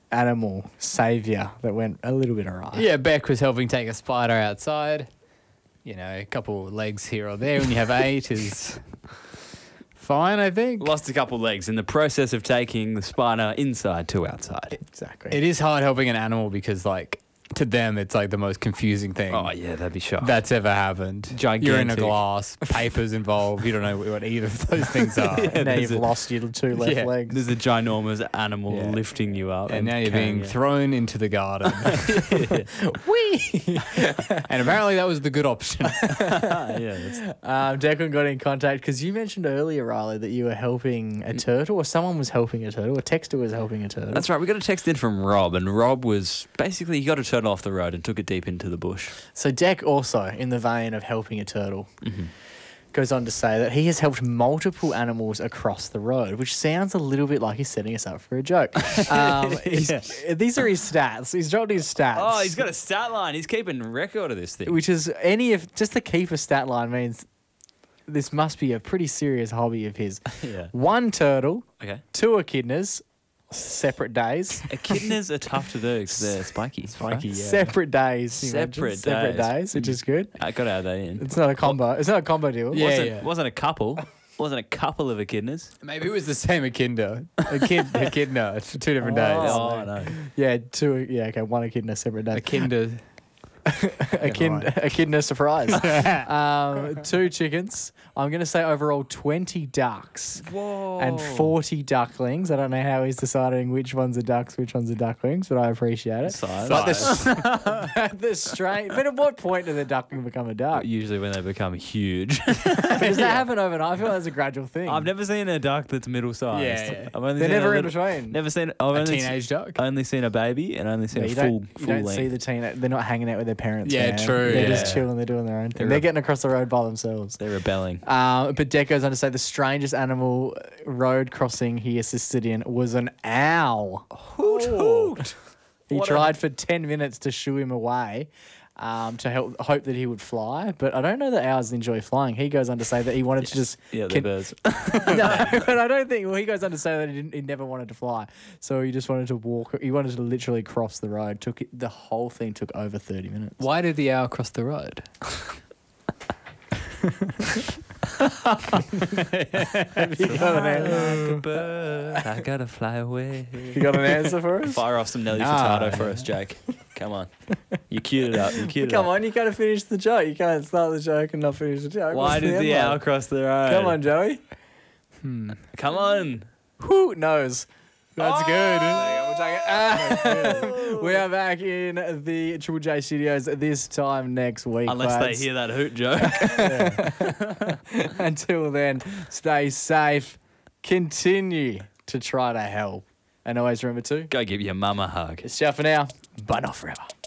animal saviour that went a little bit awry. Yeah, Beck was helping take a spider outside. You know, a couple legs here or there when you have 8 is fine, I think. Lost a couple legs in the process of taking the spider inside to outside. Exactly. It is hard helping an animal because, like, to them, it's like the most confusing thing Oh, yeah, that'd be shocked. that's ever happened. Gigantic. You're in a glass, papers involved. You don't know what either of those things are. now you've lost your 2 left Yeah. legs. There's a ginormous animal Yeah. lifting you up. And now you're carrying being you. thrown into the garden. Whee! And apparently that was the good option. Yeah, that's, Declan got in contact because you mentioned earlier, Riley, that you were helping a turtle, or someone was helping a turtle, a texter was helping a turtle. that's right. We got a text in from Rob, and Rob was basically, he got a turtle off the road and took it deep into the bush. So Deck also, in the vein of helping a turtle, goes on to say that he has helped multiple animals across the road, which sounds a little bit like he's setting us up for a joke. These are his stats. He's dropped his stats. Oh, he's got a stat line. He's keeping record of this thing. Which is just the keeper stat line means this must be a pretty serious hobby of his. Yeah. 1 turtle, Okay. 2 echidnas, separate days. Echidnas are tough to do because they're spiky. Spiky, yeah. Separate days. you mentioned. Separate Separate days. days, which is good. I got to add that in. It's not a combo. It's not a combo deal. Yeah. Wasn't a couple. Wasn't a couple of echidnas. Maybe it was the same echidna. Echidna. It's 2 different days. Oh, no. Yeah, 2. Yeah, okay. 1 echidna, separate days. Echidna. Echidna surprise. 2 chickens. I'm going to say overall 20 ducks. Whoa. And 40 ducklings. I don't know how he's deciding which ones are ducks, which ones are ducklings, but I appreciate it. Size. But the strange. But at what point do the duckling become a duck? Usually when they become huge. Does that happen overnight? I feel like that's a gradual thing. I've never seen a duck that's middle sized. Yeah. I've only They're seen never a in little- between. Never seen. I've A only teenage duck. Only seen a baby and only seen Yeah, a you full don't length. see the teen. They're not hanging out with their parents. Yeah, man. true, They're yeah. just chilling. They're doing their own thing. They're They're getting across the road by themselves. They're rebelling. But Deck goes on to say the strangest animal road crossing he assisted in was an owl. Hoot hoot. He What tried for 10 minutes to shoo him away to hope that he would fly. But I don't know that owls enjoy flying. He goes on to say that he wanted to just... Yeah, they're birds. No, but I don't think... Well, he goes on to say that he never wanted to fly. So he just wanted to walk... He wanted to literally cross the road. The whole thing took over 30 minutes. Why did the owl cross the road? Have you got an answer? Like a bird, I gotta fly away. You got an answer for us? Fire off some Nelly Nah. Furtado for us, Jake. Come on. You queued it up. You queued it Come up. on, you got to finish the joke. You can't start the joke and not finish the joke. Why What's did the headline? owl cross the road? Come on, Joey. Come on. Who knows? That's good. Oh! We'll take it. We are back in the Triple J studios this time next week. Unless they lads. hear that hoot joke. Until then, stay safe. Continue to try to help. And always remember to, Go give your mum a hug. it's ciao for now, but not forever.